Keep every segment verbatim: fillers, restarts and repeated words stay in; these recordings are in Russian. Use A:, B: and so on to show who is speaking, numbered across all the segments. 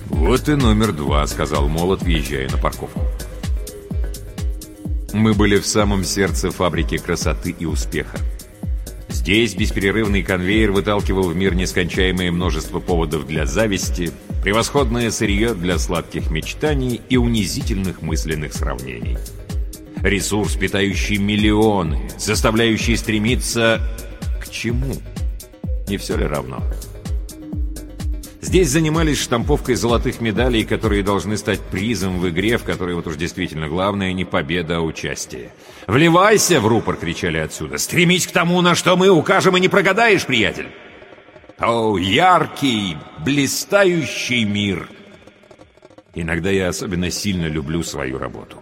A: «Вот и номер два», — сказал Молот, въезжая на парковку. Мы были в самом сердце фабрики красоты и успеха. Здесь бесперерывный конвейер выталкивал в мир нескончаемое множество поводов для зависти, превосходное сырье для сладких мечтаний и унизительных мысленных сравнений. Ресурс, питающий миллионы, заставляющий стремиться к чему? Не все ли равно? Здесь занимались штамповкой золотых медалей, которые должны стать призом в игре, в которой вот уж действительно главное не победа, а участие. «Вливайся в рупор!» — кричали отсюда. «Стремись к тому, на что мы укажем, и не прогадаешь, приятель!» О, яркий, блистающий мир! Иногда я особенно сильно люблю свою работу.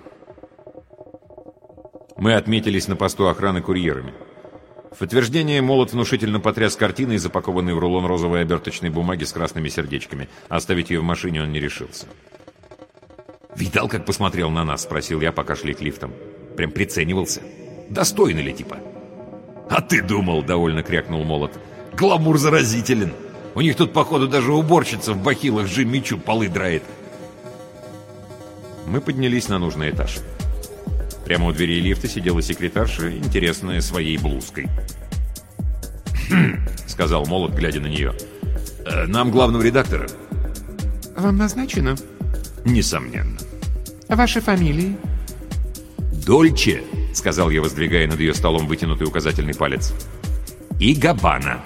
A: Мы отметились на посту охраны курьерами. В подтверждение Молот внушительно потряс картиной, запакованной в рулон розовой оберточной бумаги с красными сердечками. Оставить ее в машине он не решился. «Видал, как посмотрел на нас?» — спросил я, пока шли к лифтам. Прям приценивался. «Достойный ли, типа?» «А ты думал?» — довольно крякнул Молот. «Гламур заразителен. У них тут, походу, даже уборщица в бахилах Джим-Мичу полы драит». Мы поднялись на нужный этаж. Прямо у двери лифта сидела секретарша, интересная своей блузкой. «Хм», — сказал Молот, глядя на нее. «Э, «Нам главного редактора».
B: «Вам назначено?»
A: «Несомненно».
B: «Ваши фамилии?»
A: «Дольче», — сказал я, воздвигая над ее столом вытянутый указательный палец. «И Габбана».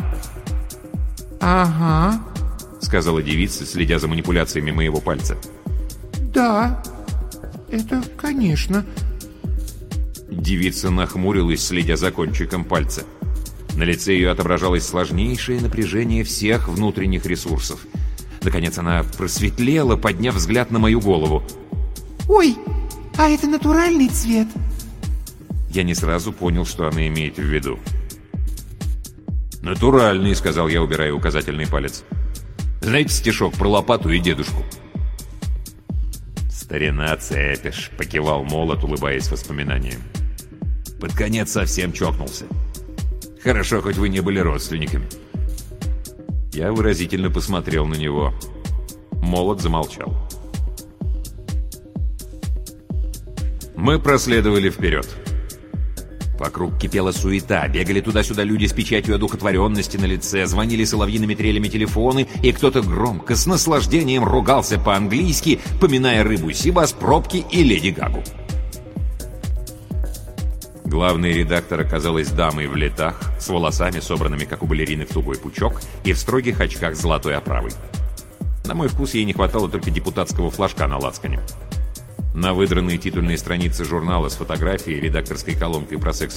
B: «Ага»,
A: — сказала девица, следя за манипуляциями моего пальца.
B: «Да, это, конечно».
A: Девица нахмурилась, следя за кончиком пальца. На лице ее отображалось сложнейшее напряжение всех внутренних ресурсов. Наконец она просветлела, подняв взгляд на мою голову.
B: «Ой, а это натуральный цвет?»
A: Я не сразу понял, что она имеет в виду. «Натуральный», — сказал я, убирая указательный палец. «Знаете стишок про лопату и дедушку?» «Старина цепишь», — покивал Молот, улыбаясь воспоминаниям. «Под конец совсем чокнулся. Хорошо, хоть вы не были родственниками». Я выразительно посмотрел на него. Молот замолчал. Мы проследовали вперед. Вокруг кипела суета, бегали туда-сюда люди с печатью одухотворенности на лице, звонили соловьиными трелями телефоны, и кто-то громко, с наслаждением ругался по-английски, поминая рыбу Сибас, пробки и Леди Гагу. Главный редактор оказалась дамой в летах, с волосами, собранными, как у балерины, в тугой пучок, и в строгих очках с золотой оправой. На мой вкус ей не хватало только депутатского флажка на лацкане. На выдранные титульные страницы журнала с фотографией и редакторской колонкой про секс